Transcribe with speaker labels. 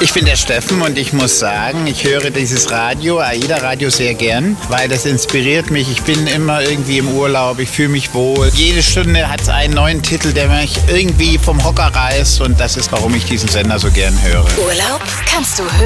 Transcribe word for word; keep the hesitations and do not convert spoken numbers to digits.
Speaker 1: Ich bin der Steffen und ich muss sagen, ich höre dieses Radio, AIDA-Radio, sehr gern, weil das inspiriert mich. Ich bin immer irgendwie im Urlaub, ich fühle mich wohl. Jede Stunde hat es einen neuen Titel, der mich irgendwie vom Hocker reißt und das ist, warum ich diesen Sender so gern höre.
Speaker 2: Urlaub kannst du hören.